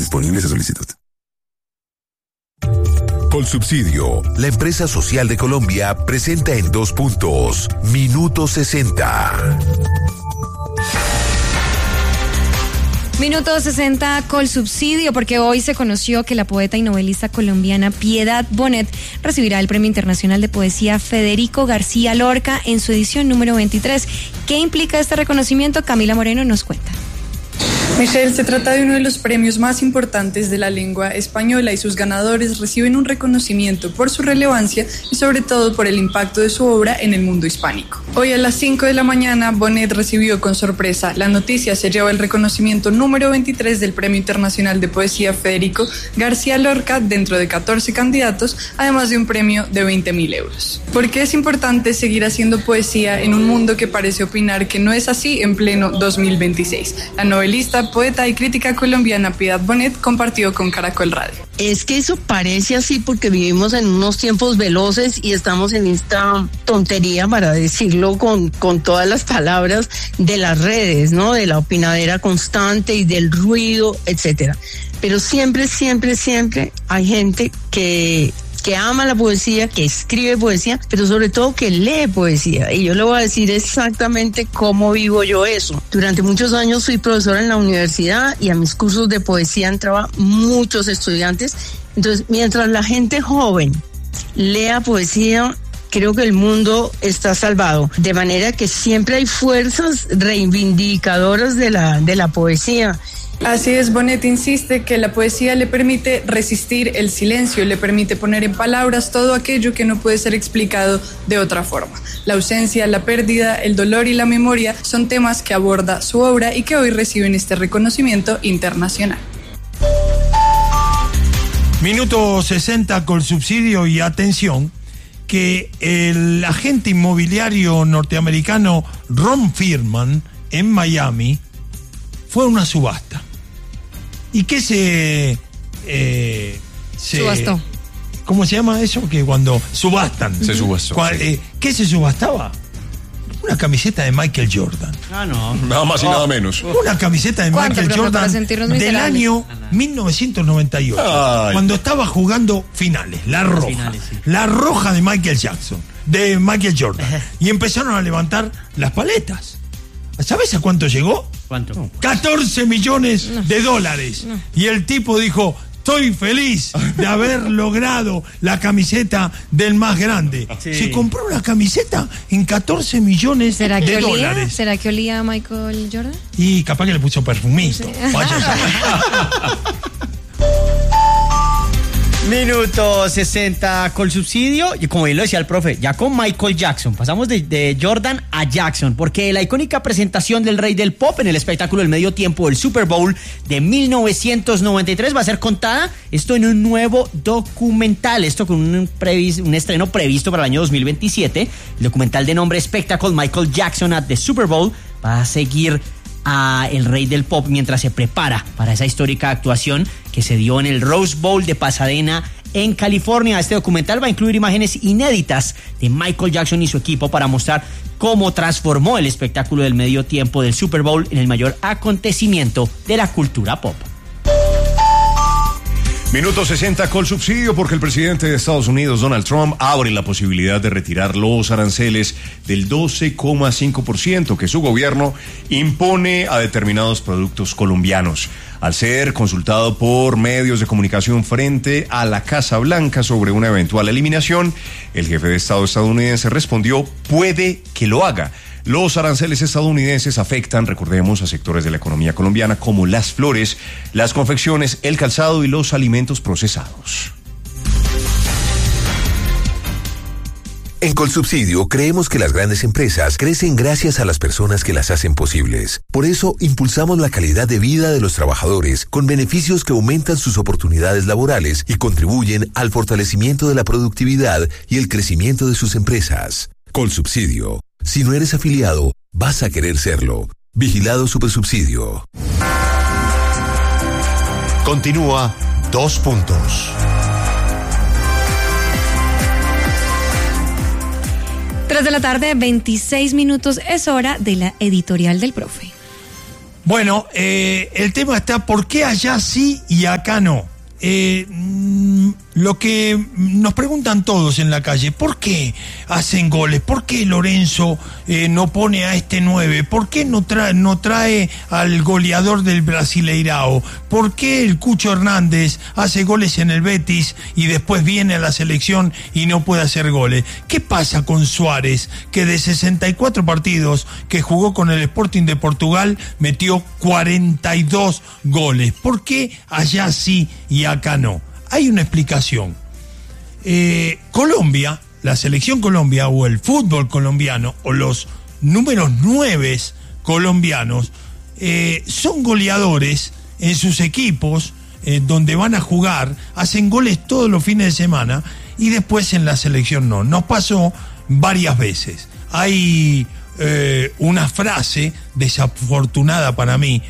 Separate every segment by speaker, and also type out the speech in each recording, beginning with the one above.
Speaker 1: Disponibles a solicitud.
Speaker 2: Colsubsidio, la empresa social de Colombia, presenta en 2 puntos, Minuto 60.
Speaker 3: Minuto 60 Colsubsidio, porque hoy se conoció que la poeta y novelista colombiana Piedad Bonet recibirá el Premio Internacional de Poesía Federico García Lorca en su edición número 23. ¿Qué implica este reconocimiento? Camila Moreno nos cuenta.
Speaker 4: Michelle, se trata de uno de los premios más importantes de la lengua española y sus ganadores reciben un reconocimiento por su relevancia y sobre todo por el impacto de su obra en el mundo hispánico. Hoy a las 5 de la mañana, Bonet recibió con sorpresa la noticia. Se lleva el reconocimiento número 23 del Premio Internacional de Poesía Federico García Lorca dentro de 14 candidatos, además de un premio de 20.000 euros. ¿Por qué es importante seguir haciendo poesía en un mundo que parece opinar que no es así en pleno 2026? La novelista, poeta y crítica colombiana Piedad Bonet compartió con Caracol Radio.
Speaker 5: Es que eso parece así porque vivimos en unos tiempos veloces y estamos en esta tontería, para decirlo con todas las palabras, de las redes, ¿no? De la opinadera constante y del ruido, etcétera. Pero siempre hay gente que ama la poesía, que escribe poesía, pero sobre todo que lee poesía. Y yo le voy a decir exactamente cómo vivo yo eso. Durante muchos años fui profesora en la universidad y a mis cursos de poesía entraba muchos estudiantes. Entonces, mientras la gente joven lea poesía, creo que el mundo está salvado. De manera que siempre hay fuerzas reivindicadoras de la poesía.
Speaker 4: Así es, Bonet insiste que la poesía le permite resistir el silencio, le permite poner en palabras todo aquello que no puede ser explicado de otra forma. La ausencia, la pérdida, el dolor y la memoria son temas que aborda su obra y que hoy reciben este reconocimiento internacional.
Speaker 6: Minuto 60 Colsubsidio, y atención, que el agente inmobiliario norteamericano Ron Firman en Miami fue a una subasta. ¿Y qué se
Speaker 3: subastó?
Speaker 6: ¿Cómo se llama eso? Que cuando subastan.
Speaker 7: Se subastó.
Speaker 6: ¿Qué se subastaba? Una camiseta de Michael Jordan.
Speaker 7: No. Nada más y nada menos.
Speaker 6: Una camiseta de Michael Jordan del año 1998. Ay. Cuando estaba jugando finales, la roja. La roja de Michael Jordan. Y empezaron a levantar las paletas. ¿Sabes a cuánto llegó?
Speaker 7: ¿Cuánto?
Speaker 6: 14 millones de dólares. Y el tipo dijo: estoy feliz de haber logrado la camiseta del más grande. Sí. Se compró una camiseta en 14 millones de dólares.
Speaker 3: ¿Será que olía a Michael Jordan?
Speaker 6: Y capaz que le puso perfumito. Sí.
Speaker 8: Minuto 60 Colsubsidio, y como bien lo decía el profe, ya con Michael Jackson, pasamos de Jordan a Jackson, porque la icónica presentación del rey del pop en el espectáculo del medio tiempo del Super Bowl de 1993 va a ser contada, esto en un nuevo documental, esto con un estreno previsto para el año 2027, el documental de nombre Spectacle Michael Jackson at the Super Bowl va a seguir a el rey del pop mientras se prepara para esa histórica actuación que se dio en el Rose Bowl de Pasadena, en California. Este documental va a incluir imágenes inéditas de Michael Jackson y su equipo para mostrar cómo transformó el espectáculo del medio tiempo del Super Bowl en el mayor acontecimiento de la cultura pop.
Speaker 7: Minuto 60 Colsubsidio, porque el presidente de Estados Unidos, Donald Trump, abre la posibilidad de retirar los aranceles del 12,5% que su gobierno impone a determinados productos colombianos. Al ser consultado por medios de comunicación frente a la Casa Blanca sobre una eventual eliminación, el jefe de Estado estadounidense respondió: puede que lo haga. Los aranceles estadounidenses afectan, recordemos, a sectores de la economía colombiana como las flores, las confecciones, el calzado y los alimentos procesados.
Speaker 2: En Colsubsidio creemos que las grandes empresas crecen gracias a las personas que las hacen posibles. Por eso impulsamos la calidad de vida de los trabajadores con beneficios que aumentan sus oportunidades laborales y contribuyen al fortalecimiento de la productividad y el crecimiento de sus empresas. Colsubsidio. Si no eres afiliado, vas a querer serlo. Vigilado Supersubsidio.
Speaker 9: Continúa 2 puntos.
Speaker 3: 3 de la tarde, 26 minutos, es hora de la editorial del profe.
Speaker 6: Bueno, el tema está ¿por qué allá sí y acá no? Lo que nos preguntan todos en la calle, ¿por qué hacen goles? ¿Por qué Lorenzo no pone a este 9? ¿Por qué no trae al goleador del Brasileirao? ¿Por qué el Cucho Hernández hace goles en el Betis y después viene a la selección y no puede hacer goles? ¿Qué pasa con Suárez, que de 64 partidos que jugó con el Sporting de Portugal metió 42 goles? ¿Por qué allá sí y acá no? Hay una explicación. Colombia, la selección Colombia o el fútbol colombiano o los números 9 colombianos son goleadores en sus equipos donde van a jugar, hacen goles todos los fines de semana y después en la selección no. Nos pasó varias veces. Hay una frase desafortunada para mí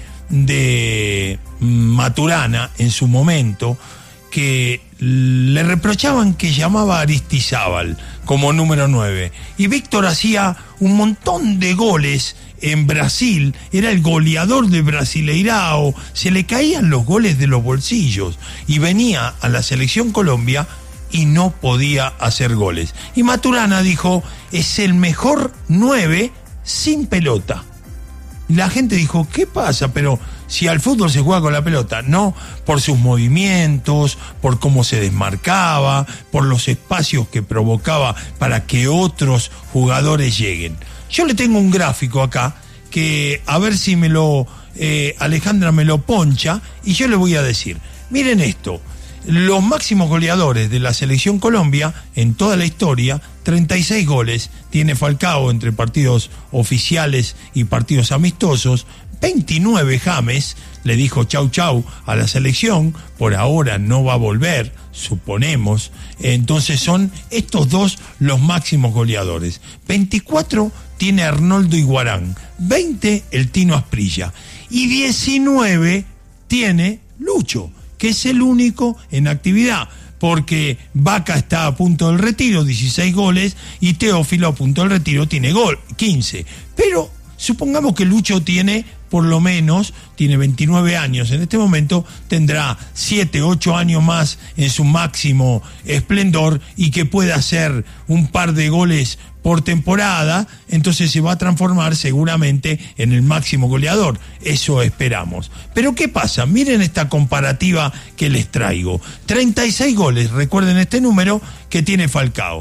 Speaker 6: de Maturana en su momento, que le reprochaban que llamaba a Aristizábal como número 9. Y Víctor hacía un montón de goles en Brasil, era el goleador de Brasileirao, se le caían los goles de los bolsillos y venía a la selección Colombia y no podía hacer goles. Y Maturana dijo, es el mejor 9 sin pelota. Y la gente dijo, ¿qué pasa? Pero si al fútbol se juega con la pelota, no, por sus movimientos, por cómo se desmarcaba, por los espacios que provocaba para que otros jugadores lleguen. Yo le tengo un gráfico acá, que a ver si Alejandra me lo poncha, y yo le voy a decir, miren esto, los máximos goleadores de la selección Colombia en toda la historia, 36 goles tiene Falcao entre partidos oficiales y partidos amistosos, 29 James, le dijo chau chau a la selección, por ahora no va a volver, suponemos, entonces son estos dos los máximos goleadores. 24 tiene Arnoldo Iguarán, 20 el Tino Asprilla y 19 tiene Lucho, que es el único en actividad, porque Vaca está a punto del retiro, 16 goles, y Teófilo a punto del retiro tiene 15. Pero supongamos que Lucho tiene, por lo menos, tiene 29 años en este momento, tendrá 7, 8 años más en su máximo esplendor y que pueda hacer un par de goles por temporada, entonces se va a transformar seguramente en el máximo goleador. Eso esperamos. Pero ¿qué pasa? Miren esta comparativa que les traigo. 36 goles, recuerden este número, que tiene Falcao.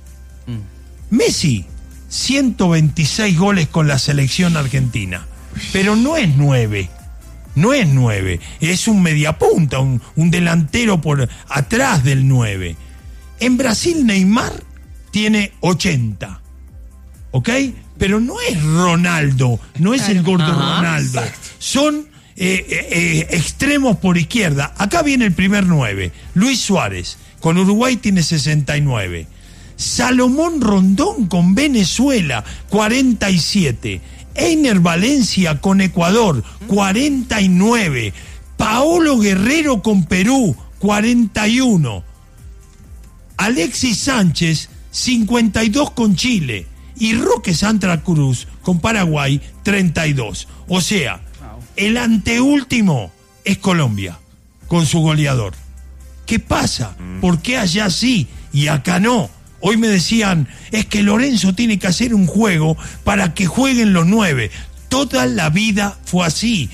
Speaker 6: Messi, 126 goles con la selección argentina. Pero no es 9. No es 9. Es un mediapunta, un delantero por atrás del 9. En Brasil, Neymar tiene 80, ¿ok? Pero no es Ronaldo, no es el gordo Ronaldo. Son extremos por izquierda. Acá viene el primer 9, Luis Suárez, con Uruguay tiene 69. Salomón Rondón con Venezuela, 47. Einer Valencia con Ecuador, 49. Paolo Guerrero con Perú, 41. Alexis Sánchez, 52 con Chile, y Roque Santa Cruz con Paraguay, 32. O sea, el anteúltimo es Colombia, con su goleador. ¿Qué pasa? ¿Por qué allá sí y acá no? Hoy me decían, es que Lorenzo tiene que hacer un juego para que jueguen los 9. Toda la vida fue así,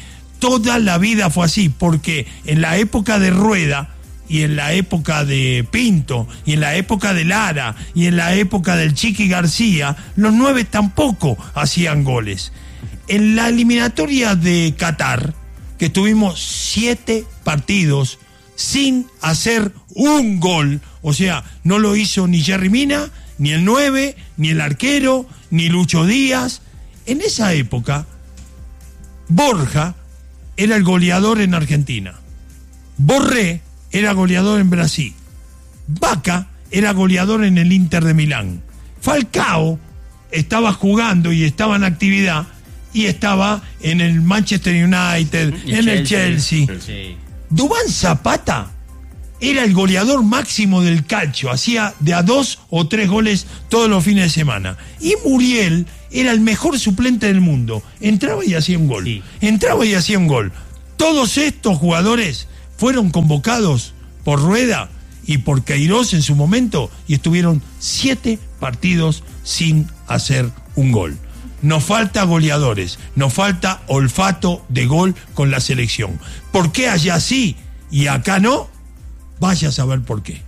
Speaker 6: porque en la época de Rueda, y en la época de Pinto, y en la época de Lara, y en la época del Chiqui García, los 9 tampoco hacían goles. En la eliminatoria de Qatar, que tuvimos 7 partidos sin hacer un gol, o sea, no lo hizo ni Jerry Mina, ni el 9, ni el arquero, ni Lucho Díaz. En esa época, Borja era el goleador en Argentina. Borré era goleador en Brasil. Vaca era goleador en el Inter de Milán. Falcao estaba jugando y estaba en actividad y estaba en el Manchester United, en el Chelsea. Duván Zapata era el goleador máximo del calcio, hacía de a 2 o 3 goles todos los fines de semana. Y Muriel era el mejor suplente del mundo. Entraba y hacía un gol. Sí. Entraba y hacía un gol. Todos estos jugadores fueron convocados por Rueda y por Queiroz en su momento y estuvieron 7 partidos sin hacer un gol. Nos falta goleadores, nos falta olfato de gol con la selección. ¿Por qué allá sí y acá no? Vaya a saber por qué.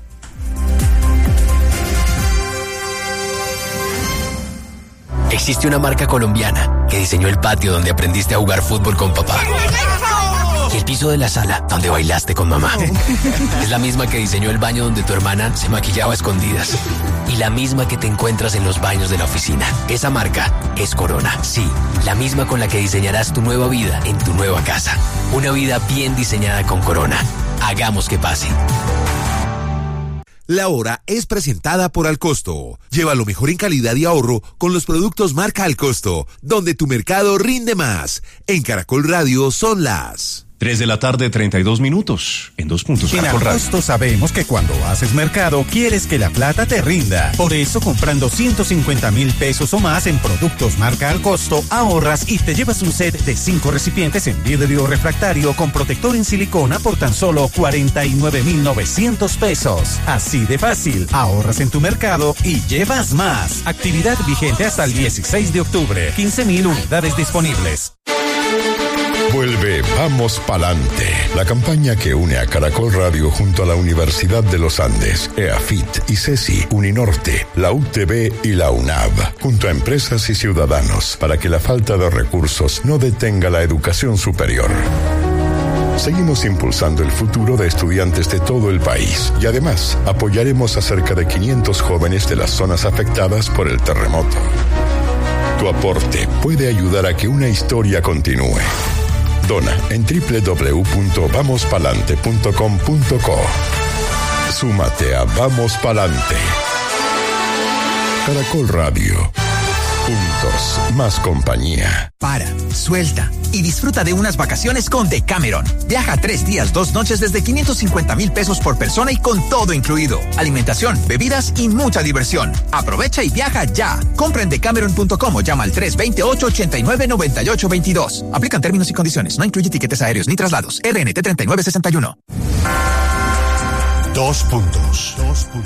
Speaker 1: Existe una marca colombiana que diseñó el patio donde aprendiste a jugar fútbol con papá. Y el piso de la sala donde bailaste con mamá. Es la misma que diseñó el baño donde tu hermana se maquillaba a escondidas. Y la misma que te encuentras en los baños de la oficina. Esa marca es Corona. Sí, la misma con la que diseñarás tu nueva vida en tu nueva casa. Una vida bien diseñada con Corona. Hagamos que pase.
Speaker 2: La Hora es presentada por Alcosto. Lleva lo mejor en calidad y ahorro con los productos marca Alcosto, donde tu mercado rinde más. En Caracol Radio son las
Speaker 7: 3:32 p.m. en 2 puntos.
Speaker 10: En Alcosto sabemos que cuando haces mercado quieres que la plata te rinda. Por eso, comprando 150,000 pesos o más en productos marca Alcosto, ahorras y te llevas un set de 5 recipientes en vidrio refractario con protector en silicona por tan solo 49,900 pesos. Así de fácil, ahorras en tu mercado y llevas más. Actividad vigente hasta el 16 de octubre. 15,000 unidades disponibles.
Speaker 11: Vuelve Vamos Pa'lante, la campaña que une a Caracol Radio junto a la Universidad de los Andes, EAFIT y CECI, Uninorte, la UTB y la UNAV, junto a empresas y ciudadanos, para que la falta de recursos no detenga la educación superior. Seguimos impulsando el futuro de estudiantes de todo el país y además apoyaremos a cerca de 500 jóvenes de las zonas afectadas por el terremoto. Tu aporte puede ayudar a que una historia continúe. Dona en www.vamospalante.com.co. Súmate a Vamos Pa'lante. Caracol Radio. Juntos, más compañía.
Speaker 12: Para, suelta y disfruta de unas vacaciones con Decameron. Viaja 3 días, 2 noches desde 550,000 pesos por persona y con todo incluido. Alimentación, bebidas y mucha diversión. Aprovecha y viaja ya. Compra en decameron.com o llama al 328-89-9822. Aplican términos y condiciones. No incluye tiquetes aéreos ni traslados. RNT 3961.
Speaker 9: 2 puntos.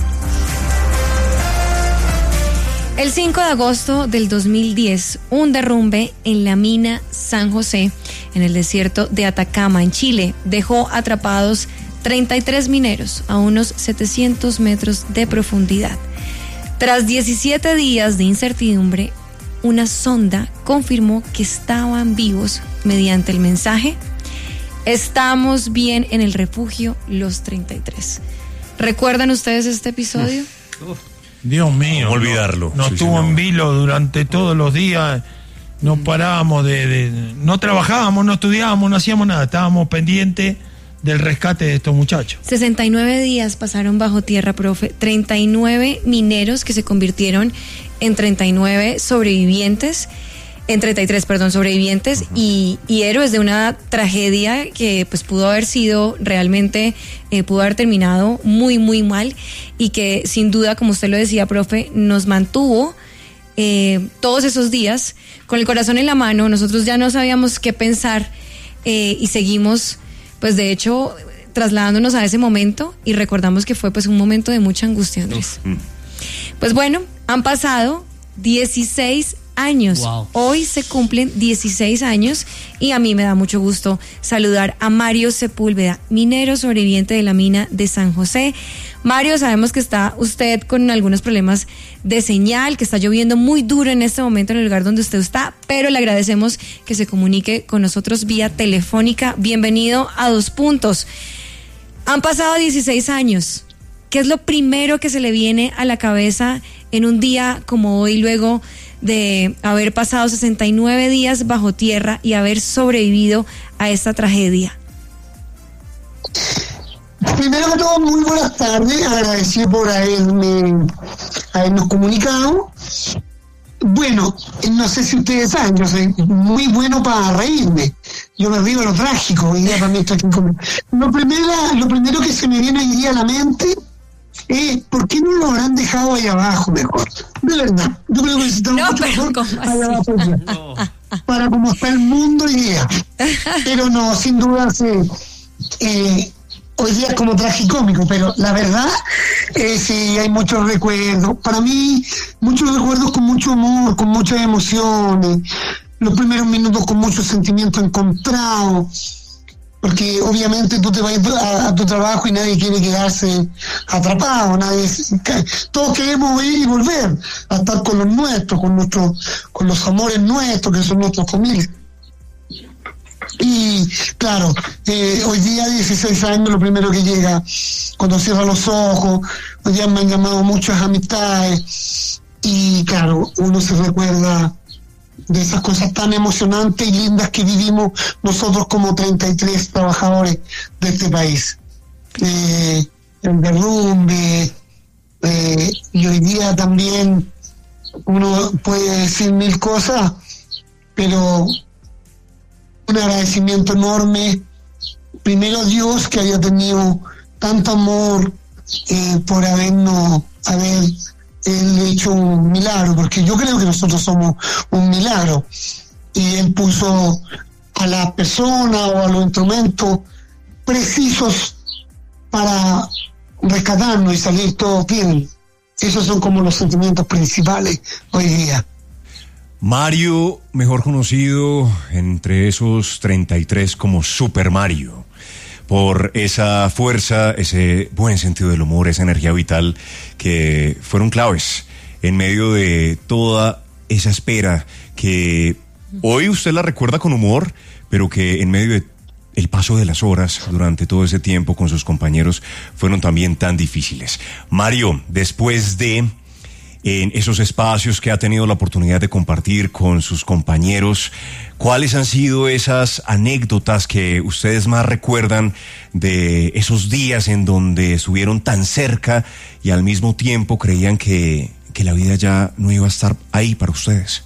Speaker 3: El 5 de agosto del 2010, un derrumbe en la mina San José, en el desierto de Atacama, en Chile, dejó atrapados 33 mineros a unos 700 metros de profundidad. Tras 17 días de incertidumbre, una sonda confirmó que estaban vivos mediante el mensaje: "Estamos bien en el refugio los 33". ¿Recuerdan ustedes este episodio?
Speaker 6: Dios mío.
Speaker 7: ¿Cómo olvidarlo?
Speaker 6: Nos tuvo en vilo durante todos los días. No parábamos no trabajábamos, no estudiábamos, no hacíamos nada. Estábamos pendientes del rescate de estos muchachos.
Speaker 3: 69 días pasaron bajo tierra, profe. 39 mineros que se convirtieron en 39 sobrevivientes. En 33, sobrevivientes y héroes de una tragedia que pues pudo haber sido realmente, pudo haber terminado muy, muy mal y que sin duda, como usted lo decía, profe, nos mantuvo todos esos días con el corazón en la mano. Nosotros ya no sabíamos qué pensar y seguimos, pues de hecho, trasladándonos a ese momento y recordamos que fue pues un momento de mucha angustia, Andrés. Pues bueno, han pasado 16 años. Wow. Hoy se cumplen 16 años y a mí me da mucho gusto saludar a Mario Sepúlveda, minero sobreviviente de la mina de San José. Mario, sabemos que está usted con algunos problemas de señal, que está lloviendo muy duro en este momento en el lugar donde usted está, pero le agradecemos que se comunique con nosotros vía telefónica. Bienvenido a 2 puntos. Han pasado 16 años. ¿Qué es lo primero que se le viene a la cabeza en un día como hoy, luego de haber pasado 69 días bajo tierra y haber sobrevivido a esta tragedia?
Speaker 13: Primero que todo, muy buenas tardes, agradecido por habernos comunicado. Bueno, no sé si ustedes saben, yo soy muy bueno para reírme. Yo me río de lo trágico, hoy día para mí está aquí conmigo. Lo primero que se me viene hoy día a la mente ¿por qué no lo habrán dejado ahí abajo mejor? de verdad, yo creo que necesitamos mucho mejor para cómo está el mundo hoy día. Pero no, sin duda, hoy día es como tragicómico, pero la verdad, sí, hay muchos recuerdos. Para mí, muchos recuerdos con mucho amor, con muchas emociones. Los primeros minutos con muchos sentimientos encontrados. Porque obviamente tú te vas a tu trabajo y nadie quiere quedarse atrapado, todos queremos ir y volver a estar con los nuestros, con los amores nuestros, que son nuestras familias. Y claro, hoy día 16 años, lo primero que llega cuando cierra los ojos. Hoy día me han llamado muchas amistades y claro, uno se recuerda de esas cosas tan emocionantes y lindas que vivimos nosotros como 33 trabajadores de este país. El derrumbe, y hoy día también uno puede decir mil cosas, pero un agradecimiento enorme, primero a Dios, que haya tenido tanto amor por haber Él hecho un milagro, porque yo creo que nosotros somos un milagro, y Él puso a las personas o a los instrumentos precisos para rescatarnos y salir todos bien. Esos son como los sentimientos principales hoy día.
Speaker 7: Mario, mejor conocido entre esos 33 como Super Mario, por esa fuerza, ese buen sentido del humor, esa energía vital que fueron claves en medio de toda esa espera que hoy usted la recuerda con humor, pero que en medio de el paso de las horas durante todo ese tiempo con sus compañeros fueron también tan difíciles. Mario, después de en esos espacios que ha tenido la oportunidad de compartir con sus compañeros, ¿cuáles han sido esas anécdotas que ustedes más recuerdan de esos días en donde estuvieron tan cerca y al mismo tiempo creían que la vida ya no iba a estar ahí para ustedes?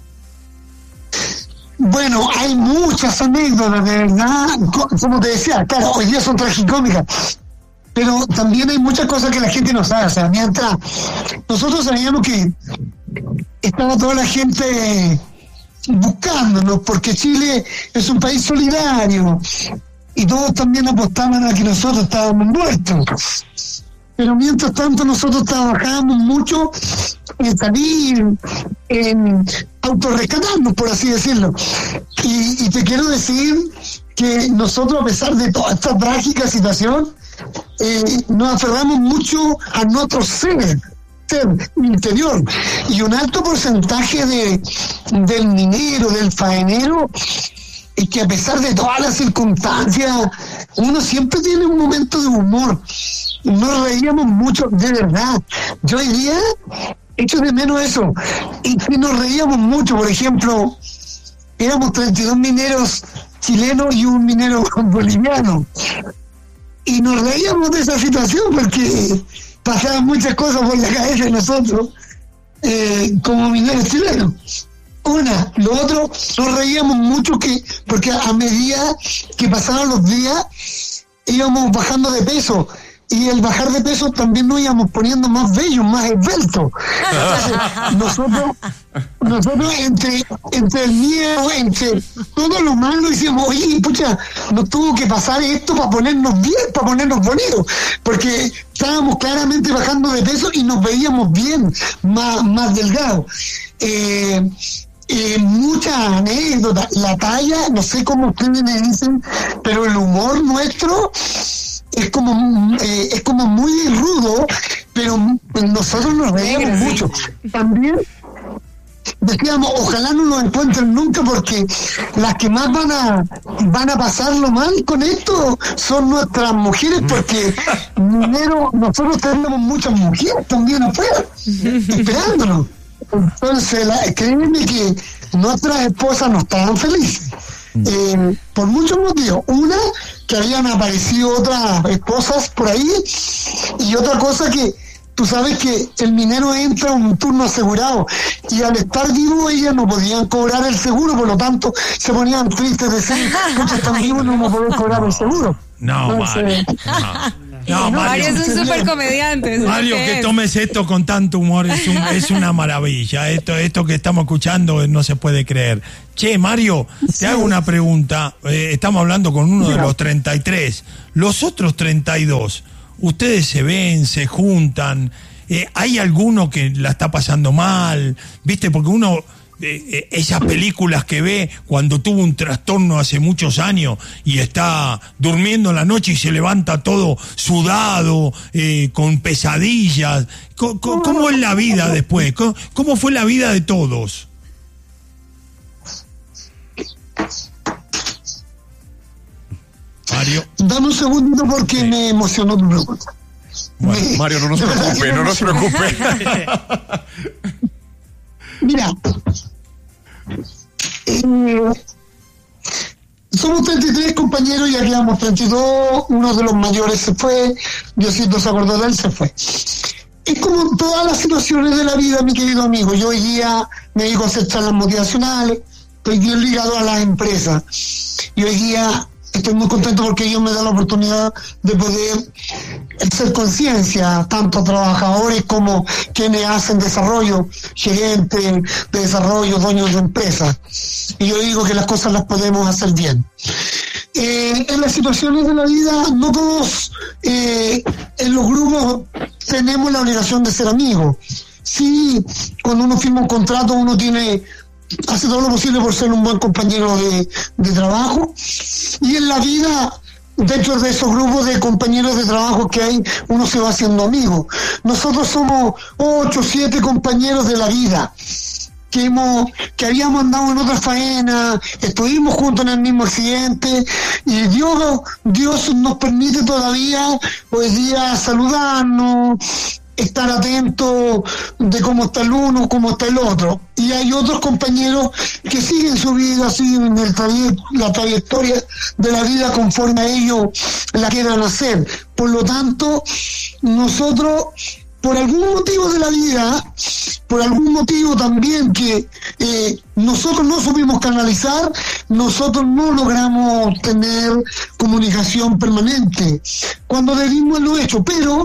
Speaker 13: Bueno, hay muchas anécdotas, de verdad, como te decía, claro, hoy día son tragicómicas, pero también hay muchas cosas que la gente no sabe. O sea, mientras nosotros sabíamos que estaba toda la gente buscándonos, porque Chile es un país solidario y todos también apostaban a que nosotros estábamos muertos. Pero mientras tanto nosotros trabajábamos mucho en salir, en autorrescatarnos, por así decirlo. Y te quiero decir que nosotros, a pesar de toda esta trágica situación, nos aferramos mucho a nuestro ser interior, y un alto porcentaje del minero, del faenero, es que a pesar de todas las circunstancias, uno siempre tiene un momento de humor. Nos reíamos mucho, de verdad. Yo hoy día echo de menos eso, y que nos reíamos mucho. Por ejemplo, éramos 32 mineros chilenos y un minero boliviano, y nos reíamos de esa situación porque pasaban muchas cosas por la cabeza de nosotros como mineros chilenos. Lo otro, nos reíamos mucho porque a medida que pasaban los días íbamos bajando de peso, y el bajar de peso también nos íbamos poniendo más bellos, más esbeltos. Entonces, nosotros entre el miedo, entre todo lo malo, decíamos, oye, pucha, nos tuvo que pasar esto para ponernos bien, para ponernos bonitos, porque estábamos claramente bajando de peso y nos veíamos bien, más delgados. Muchas anécdotas, la talla, no sé cómo ustedes me dicen, pero el humor nuestro es como muy rudo, pero nosotros nos reíamos mucho. También decíamos, ojalá no nos encuentren nunca, porque las que más van a pasarlo mal con esto son nuestras mujeres, porque nosotros tenemos muchas mujeres también afuera esperándonos. Entonces, créeme que nuestras esposas no estaban felices. Por muchos motivos. Una, que habían aparecido otras esposas por ahí, y otra cosa, que tú sabes que el minero entra a un turno asegurado, y al estar vivo ellas no podían cobrar el seguro, por lo tanto se ponían tristes de decir, porque están vivos, no me puedo cobrar el seguro.
Speaker 6: No,
Speaker 13: entonces,
Speaker 6: No,
Speaker 3: Mario es un súper comediante.
Speaker 6: Mario, que tomes esto con tanto humor es una maravilla. Esto que estamos escuchando no se puede creer. Che, Mario, te hago una pregunta. Estamos hablando con uno de los 33. Los otros 32, ¿ustedes se ven, se juntan? ¿Hay alguno que la está pasando mal? ¿Viste? Porque uno... esas películas que ve cuando tuvo un trastorno hace muchos años y está durmiendo en la noche y se levanta todo sudado, con pesadillas. ¿Cómo es la vida después? ¿Cómo fue la vida de todos? Mario.
Speaker 13: Dame un segundo porque me emocionó tu pregunta.
Speaker 7: Bueno, Mario, no nos preocupe.
Speaker 13: Mira, somos 33 compañeros, ya quedamos 32, uno de los mayores se fue, Diosito se acordó de él, se fue. Es como todas las situaciones de la vida, mi querido amigo. Yo hoy día me dedico a hacer charlas motivacionales, estoy bien ligado a las empresas y hoy día estoy muy contento porque ellos me dan la oportunidad de poder hacer conciencia, tanto a trabajadores como quienes hacen desarrollo, gerentes de desarrollo, dueños de empresas. Y yo digo que las cosas las podemos hacer bien. En las situaciones de la vida, no todos en los grupos tenemos la obligación de ser amigos. Sí, cuando uno firma un contrato, uno hace todo lo posible por ser un buen compañero de trabajo, y en la vida, dentro de esos grupos de compañeros de trabajo que hay, uno se va haciendo amigo. Nosotros somos 8, 7 compañeros de la vida que habíamos andado en otra faena, estuvimos juntos en el mismo accidente, y Dios nos permite todavía hoy día saludarnos, estar atento de cómo está el uno, cómo está el otro. Y hay otros compañeros que siguen su vida, siguen la trayectoria de la vida conforme a ellos la quieran hacer. Por lo tanto, nosotros, por algún motivo de la vida, por algún motivo también que nosotros no supimos canalizar, nosotros no logramos tener comunicación permanente cuando debimos lo hecho. Pero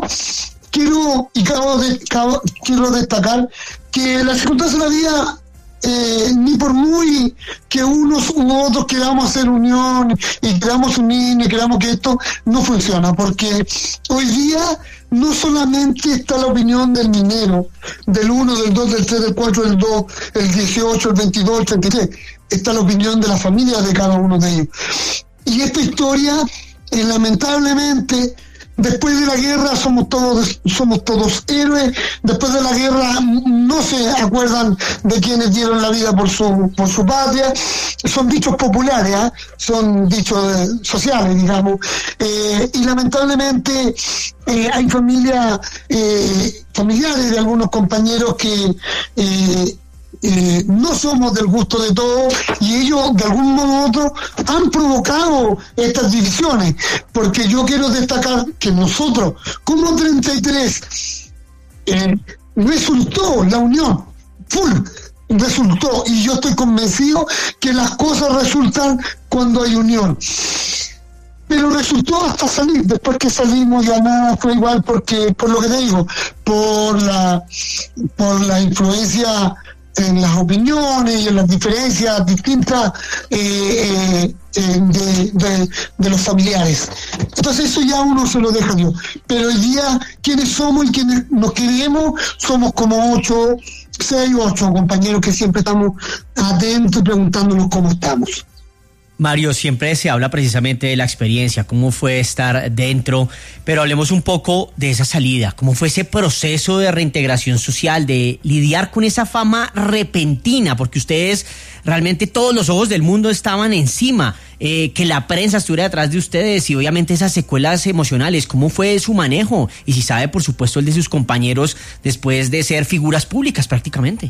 Speaker 13: quiero destacar que las circunstancias de la vida, ni por muy que unos u otros queramos hacer unión y queramos unir y queramos que esto no funciona, porque hoy día no solamente está la opinión del minero, del 1, del 2, del 3, del 4, del 2, el 18, el 22, el 33, está la opinión de la familia de cada uno de ellos. Y esta historia, lamentablemente, después de la guerra somos todos héroes. Después de la guerra no se acuerdan de quienes dieron la vida por su patria. Son dichos populares, son dichos sociales, digamos. Y lamentablemente hay familiares de algunos compañeros que no somos del gusto de todos, y ellos de algún modo u otro han provocado estas divisiones, porque yo quiero destacar que nosotros como 33 resultó la unión resultó, y yo estoy convencido que las cosas resultan cuando hay unión. Pero resultó hasta salir. Después que salimos ya nada fue igual, porque por lo que te digo, por la influencia en las opiniones y en las diferencias distintas de los familiares. Entonces eso ya uno se lo deja a Dios. Pero hoy día, quienes somos y quienes nos queremos, somos como 6 u 8 compañeros que siempre estamos atentos y preguntándonos cómo estamos.
Speaker 8: Mario, siempre se habla precisamente de la experiencia, cómo fue estar dentro, pero hablemos un poco de esa salida, cómo fue ese proceso de reintegración social, de lidiar con esa fama repentina, porque ustedes realmente todos los ojos del mundo estaban encima, que la prensa estuviera detrás de ustedes y obviamente esas secuelas emocionales. ¿Cómo fue su manejo? Y si sabe, por supuesto, el de sus compañeros después de ser figuras públicas prácticamente.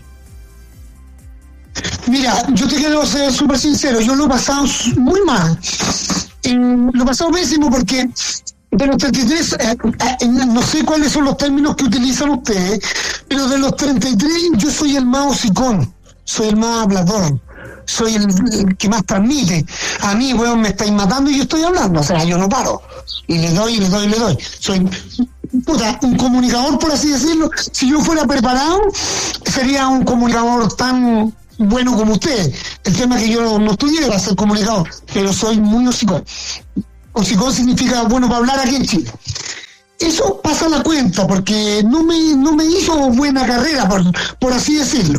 Speaker 13: Mira, yo te quiero ser súper sincero, yo lo he pasado muy mal, lo he pasado pésimo, porque de los 33, no sé cuáles son los términos que utilizan ustedes, pero de los 33 yo soy el más hocicón, soy el más hablador, soy el que más transmite. A mí, weón, me estáis matando y yo estoy hablando, o sea, yo no paro. Y le doy. Soy un comunicador, por así decirlo. Si yo fuera preparado, sería un comunicador tan bueno como usted. El tema es que yo no estudié para ser comunicador, pero soy muy hocicón. Hocicón significa bueno para hablar aquí en Chile. Eso pasa la cuenta, porque no me hizo buena carrera, por así decirlo.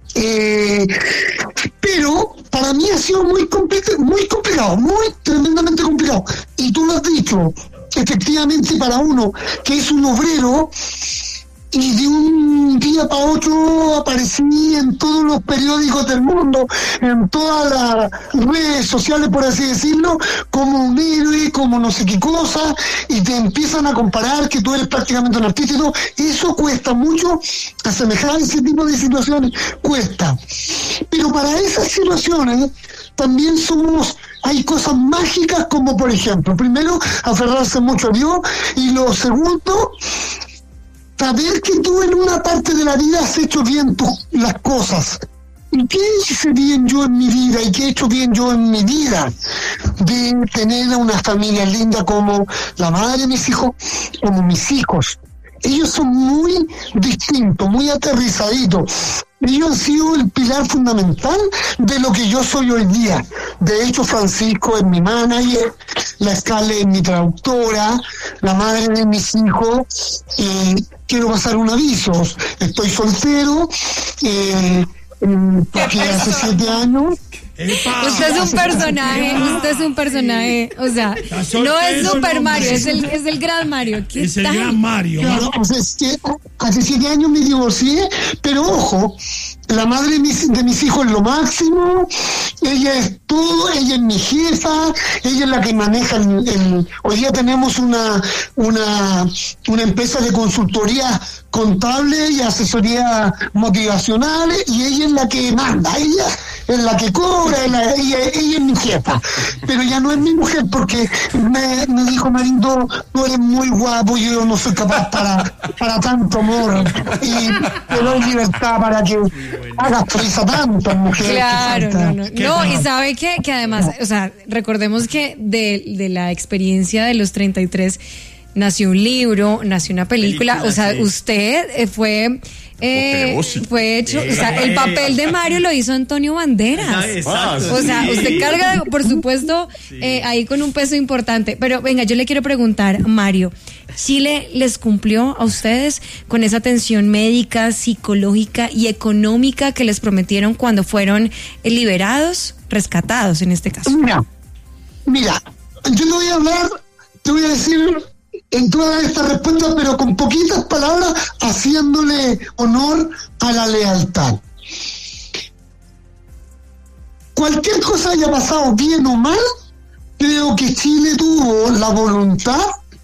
Speaker 13: Pero para mí ha sido muy complicado, muy tremendamente complicado. Y tú lo has dicho, efectivamente, para uno que es un obrero y de un día para otro aparecí en todos los periódicos del mundo, en todas las redes sociales, por así decirlo, como un héroe, como no sé qué cosa, y te empiezan a comparar que tú eres prácticamente un artista y todo. Eso cuesta mucho, asemejar ese tipo de situaciones, cuesta. Pero para esas situaciones también hay cosas mágicas, como por ejemplo, primero, aferrarse mucho a Dios, y lo segundo, saber que tú en una parte de la vida has hecho bien las cosas. ¿Y qué hice bien yo en mi vida? ¿Y qué he hecho bien yo en mi vida? De tener a una familia linda como la madre de mis hijos, como mis hijos. Ellos son muy distintos, muy aterrizaditos. Ellos han sido el pilar fundamental de lo que yo soy hoy día. De hecho, Francisco es mi manager, la Scarlett es mi traductora, la madre de mis hijos. Quiero pasar un aviso. Estoy soltero, porque hace 7 años.
Speaker 3: Usted es un personaje, o sea, no es Super Mario, es el gran Mario.
Speaker 6: Es el gran Mario.
Speaker 13: Claro, o sea, es que hace 7 años me divorcié, pero ojo, la madre de mis hijos es lo máximo, ella es todo, ella es mi jefa, ella es la que maneja hoy día tenemos una empresa de consultoría contable y asesoría motivacional, y ella es la que manda, ella es la que cobra, ella es mi jefa, pero ya no es mi mujer, porque me dijo: Marindo, tú eres muy guapo, yo no soy capaz para tanto amor, y te doy libertad para que hagas prisa tanto, mujer.
Speaker 3: Claro, no, y sabe que además, o sea, recordemos que de la experiencia de los 33 nació un libro, nació una película, o sea, sí. Usted fue hecho, o sea, el papel de Mario lo hizo Antonio Banderas. O sea, usted carga, por supuesto, ahí con un peso importante. Pero venga, yo le quiero preguntar, Mario, ¿Chile les cumplió a ustedes con esa atención médica, psicológica y económica que les prometieron cuando fueron liberados, rescatados en este caso?
Speaker 13: Mira, yo no voy a hablar, te voy a decir en toda esta respuesta, pero con poquitas palabras, haciéndole honor a la lealtad. Cualquier cosa haya pasado bien o mal, creo que Chile tuvo la voluntad,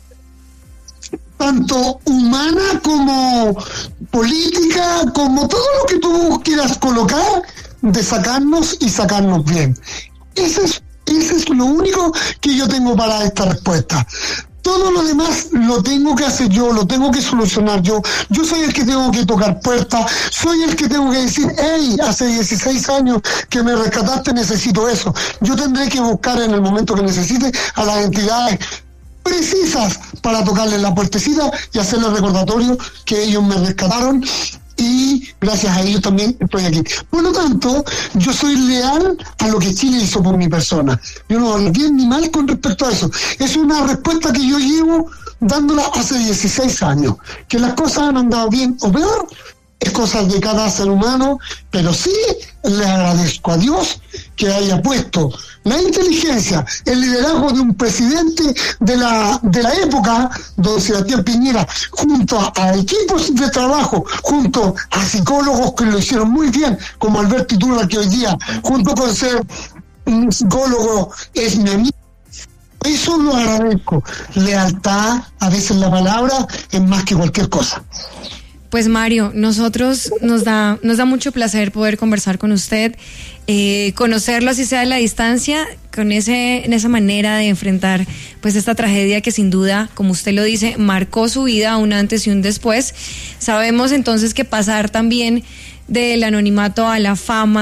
Speaker 13: tanto humana como política, como todo lo que tú quieras colocar, de sacarnos y sacarnos bien. Ese es lo único que yo tengo para esta respuesta. Todo lo demás lo tengo que hacer yo, lo tengo que solucionar yo. Yo soy el que tengo que tocar puertas, soy el que tengo que decir: hey, hace 16 años que me rescataste, necesito eso. Yo tendré que buscar en el momento que necesite a las entidades precisas para tocarle la puertecita y hacerle recordatorio que ellos me rescataron, y gracias a ellos también estoy aquí. Por lo tanto, yo soy leal a lo que Chile hizo por mi persona. Yo no hablo bien ni mal con respecto a eso. Es una respuesta que yo llevo dándola hace 16 años. Que las cosas han andado bien o peor, es cosa de cada ser humano, pero sí le agradezco a Dios que haya puesto la inteligencia, el liderazgo de un presidente de la época, don Sebastián Piñera, junto a equipos de trabajo, junto a psicólogos que lo hicieron muy bien, como Alberto Iturra, que hoy día, junto con ser un psicólogo, es mi amigo. Eso lo agradezco. Lealtad, a veces la palabra es más que cualquier cosa.
Speaker 3: Pues Mario, nosotros nos da mucho placer poder conversar con usted, conocerlo así sea a la distancia, en esa manera de enfrentar pues esta tragedia que sin duda, como usted lo dice, marcó su vida, un antes y un después. Sabemos entonces que pasar también del anonimato a la fama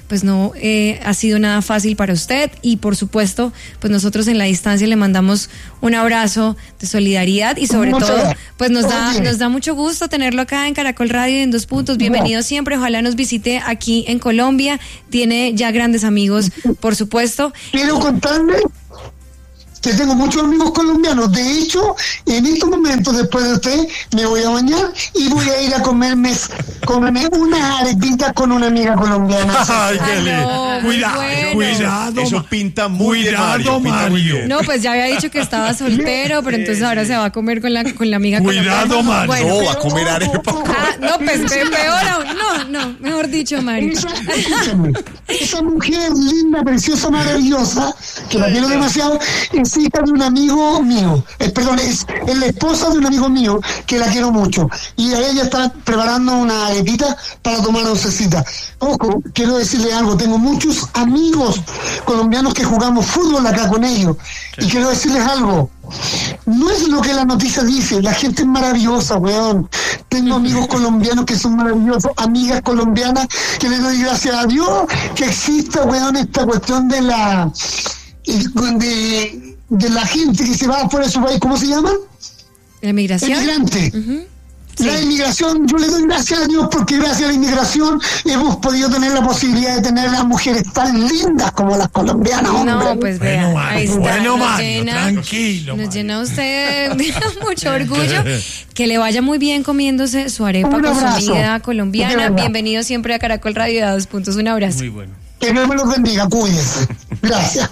Speaker 3: pues no ha sido nada fácil para usted, y por supuesto, pues nosotros en la distancia le mandamos un abrazo de solidaridad, y sobre todo, pues nos da mucho gusto tenerlo acá en Caracol Radio en 2 Puntos. Bienvenido siempre, ojalá nos visite aquí en Colombia, tiene ya grandes amigos, por supuesto.
Speaker 13: Quiero contarle que tengo muchos amigos colombianos. De hecho, en estos momentos, después de usted, me voy a bañar y voy a ir a comerme unas arepitas con una amiga colombiana.
Speaker 6: Ay, no, cuidado.
Speaker 7: Eso pinta muy
Speaker 6: cuidado, Mario.
Speaker 3: No, pues ya había dicho que estaba soltero, pero entonces ahora se va a comer con la amiga colombiana.
Speaker 6: Cuidado, Mario.
Speaker 3: Bueno,
Speaker 7: no, va a comer arepa.
Speaker 3: No, pues peor aún. No, mejor dicho, Mario.
Speaker 13: Esa mujer linda, preciosa, maravillosa, que la quiero demasiado, es hija de un amigo mío, es la esposa de un amigo mío que la quiero mucho, y a ella está preparando una arepita para tomar oncecita. Ojo, quiero decirle algo, tengo muchos amigos colombianos que jugamos fútbol acá con ellos, y quiero decirles algo, no es lo que la noticia dice, la gente es maravillosa, weón. Tengo amigos colombianos que son maravillosos, amigas colombianas que les doy gracias a Dios que exista, weón, esta cuestión de la gente que se va fuera de su país. ¿Cómo se llama?
Speaker 3: La migración.
Speaker 13: Emigrante. Sí. La inmigración, yo le doy gracias a Dios porque gracias a la inmigración hemos podido tener la posibilidad de tener a mujeres tan lindas como las colombianas, hombre.
Speaker 3: No, pues vea, ahí está.
Speaker 6: Bueno, Mario, tranquilo.
Speaker 3: Nos llena usted de mucho orgullo. Que le vaya muy bien comiéndose su arepa con su amiga colombiana. Bienvenido siempre a Caracol Radio de 2 Puntos. Un abrazo.
Speaker 6: Muy bueno.
Speaker 13: Que Dios me los bendiga, cuídense. Gracias.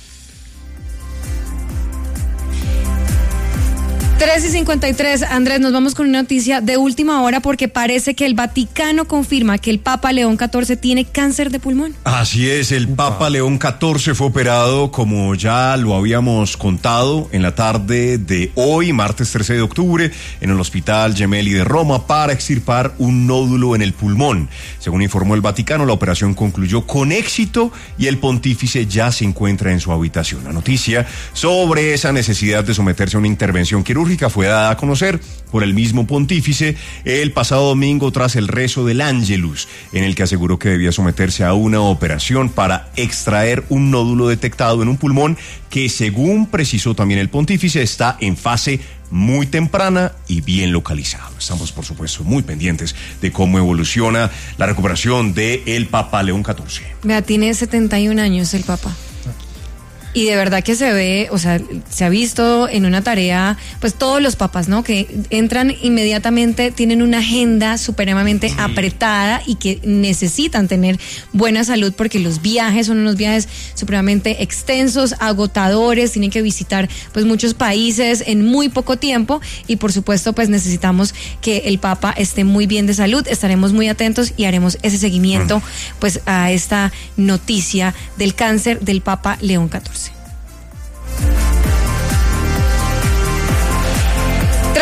Speaker 3: 3:53, Andrés, nos vamos con una noticia de última hora porque parece que el Vaticano confirma que el Papa León XIV tiene cáncer de pulmón.
Speaker 7: Así es, el Papa León XIV fue operado, como ya lo habíamos contado, en la tarde de hoy, martes 13 de octubre, en el Hospital Gemelli de Roma para extirpar un nódulo en el pulmón. Según informó el Vaticano, la operación concluyó con éxito y el pontífice ya se encuentra en su habitación. La noticia sobre esa necesidad de someterse a una intervención quirúrgica fue dada a conocer por el mismo pontífice el pasado domingo tras el rezo del Ángelus, en el que aseguró que debía someterse a una operación para extraer un nódulo detectado en un pulmón que, según precisó también el pontífice, está en fase muy temprana y bien localizado. Estamos, por supuesto, muy pendientes de cómo evoluciona la recuperación del Papa León XIV.
Speaker 3: Vea, tiene 71 años el Papa. Y de verdad que se ve, o sea, se ha visto en una tarea, pues todos los papas, ¿no? Que entran inmediatamente, tienen una agenda supremamente apretada y que necesitan tener buena salud porque los viajes son unos viajes supremamente extensos, agotadores, tienen que visitar pues muchos países en muy poco tiempo y por supuesto pues necesitamos que el Papa esté muy bien de salud. Estaremos muy atentos y haremos ese seguimiento pues a esta noticia del cáncer del Papa León XIV.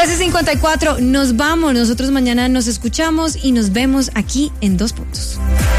Speaker 3: 13:54, nos vamos, nosotros mañana nos escuchamos y nos vemos aquí en 2 Puntos.